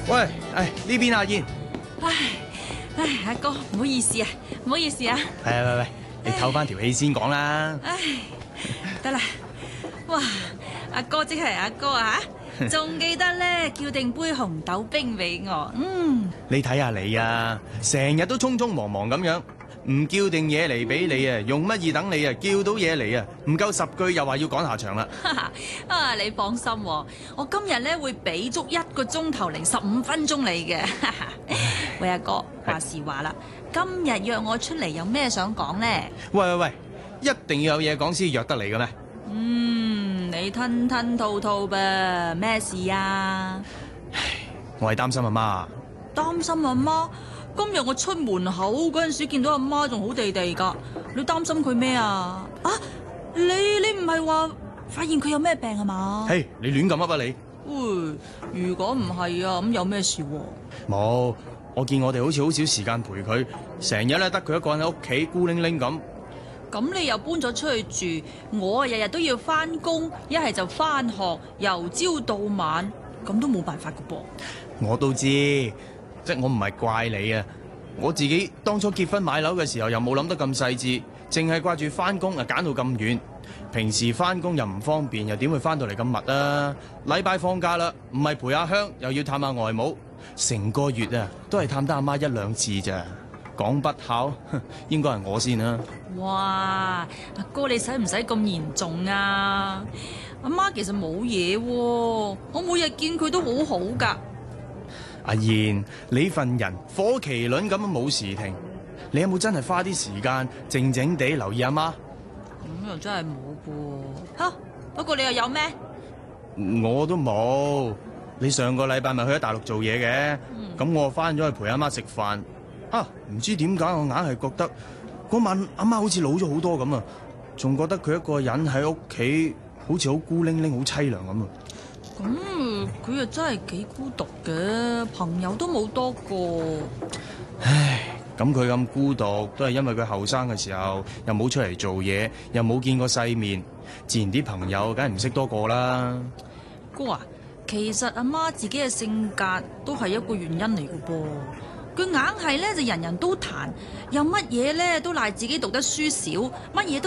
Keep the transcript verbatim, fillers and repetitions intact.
喂，唉，呢邊阿燕。 唉唉，阿哥唔好意思啊，唔好意思啊。 係啊，喂喂，你透翻條氣先講啦。 唉，得啦。哇，阿哥即係阿哥啊吓，仲記得咧叫定杯紅豆冰俾我。嗯， 你睇下你啊，成日都匆匆忙忙咁樣，唔叫定嘢嚟俾你啊，用乜嘢等你啊？叫到嘢嚟啊，唔夠十句又話要趕下場啦。 啊，你放心喎，我今日咧會俾足一個鐘頭零十五分鐘你嘅。喂，阿哥，話時話啦，今日約我出嚟有咩想講咧？ 喂喂喂，一定要有嘢講先約得嚟嘅咩？ 嗯，你吞吞吐吐噃，咩事啊？ 我係擔心阿媽。 擔心阿媽？今日我出門口嗰陣時見到阿媽仲好地地噶，你擔心佢咩啊？啊，你你唔係話發現佢有咩病係嘛？ 嘿，你亂咁噏啊你！ 喂，如果唔係啊，咁有咩事喎？ 冇，我見我哋好似好少時間陪佢，成日咧得佢一個人喺屋企孤零零咁。 咁你又搬咗出去住，我啊日日都要翻工，一係就翻學，由朝到晚，咁都冇辦法噶噃。 我都知，即係我唔係怪你啊！我自己當初結婚買樓嘅時候又冇諗得咁細緻，淨係掛住翻工啊，揀到咁遠。平時翻工又唔方便，又點會翻到嚟咁密啊？禮拜放假啦，唔係陪阿香，又要探下外母，成個月啊都係探得阿媽一兩次咋。講不孝，應該係我先啦。 哇，阿哥你使唔使咁嚴重啊？阿媽其實冇嘢喎，我每日見佢都好好噶。 阿燕，你份人火麒麟咁冇時停，你有冇真係花啲時間靜靜地留意阿媽？ 咁又真係冇噃。吓，不過你又有咩？ 我都冇。你上個禮拜咪去咗大陸做嘢嘅，咁、嗯、我翻咗去陪阿媽食飯。啊，唔知點解我硬係覺得嗰晚阿媽好似老咗好多咁啊，仲覺得佢一個人喺屋企好似好孤零零、好淒涼咁啊。 咁佢又真係幾孤獨嘅，朋友都冇多個。 唉，咁佢咁孤獨都係因為佢後生嘅時候又冇出嚟做嘢，又冇見過世面，自然啲朋友梗係唔識多個啦。 哥啊，其實阿媽自己嘅性格都係一個原因嚟嘅噃。佢硬係咧就人人都彈，又乜嘢咧都賴自己讀得書少，乜嘢都